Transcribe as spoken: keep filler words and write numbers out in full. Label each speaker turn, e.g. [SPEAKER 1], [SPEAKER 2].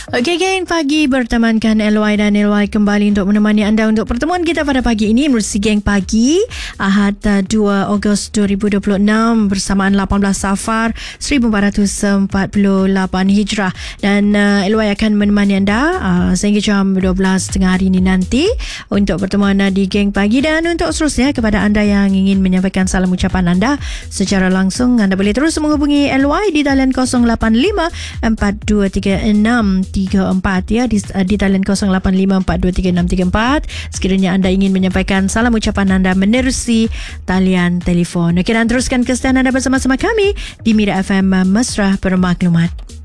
[SPEAKER 1] Okey, geng pagi bertemankan L Y dan L Y kembali untuk menemani anda untuk pertemuan kita pada pagi ini. Menerusi geng pagi Ahad dua Ogos dua ribu dua puluh enam bersamaan lapan belas Safar seribu empat ratus empat puluh lapan Hijrah. Dan uh, L Y akan menemani anda uh, sehingga jam dua belas tengah hari ini nanti untuk pertemuan uh, di geng pagi. Dan untuk seterusnya, kepada anda yang ingin menyampaikan salam ucapan anda secara langsung, anda boleh terus menghubungi L Y di talian kosong lapan lima empat dua tiga enam tiga empat ya, di, di talian kosong lapan lima empat dua tiga enam tiga empat sekiranya anda ingin menyampaikan salam ucapan anda menerusi talian telefon. Okey, dan teruskan kesetiaan anda bersama-sama kami di Mira F M Mesra Bermaklumat.